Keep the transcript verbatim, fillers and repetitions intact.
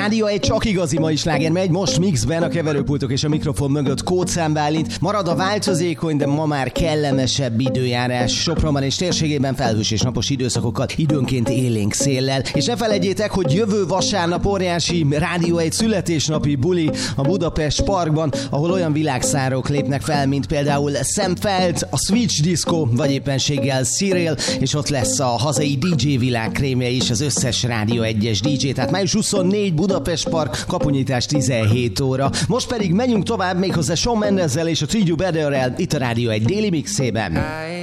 Rádió egy csak igazi mai sláger megy, most mixben a keverőpultok és a mikrofon mögött Kóczán Bálint. Marad a változékony, de ma már kellemesebb időjárás. Sopronban és térségében felhős és napos időszakokkal, időnként élénk széllel. És ne felejtjétek, hogy jövő vasárnap óriási Rádió egy születésnapi buli a Budapest Parkban, ahol olyan világszárok lépnek fel, mint például Sam Feldt, a Switch Disco, vagy éppenséggel Cyril, és ott lesz a hazai dé dzsé világ krémje is, az összes Rádió egyes dé dzsé. Tehát május huszonnégy Budapest Park, kapunyítás tizenhét óra. Most pedig menjünk tovább, méghozzá Shawn Mendeszel és a Treat You Betterrel itt a Rádió egy déli mixében.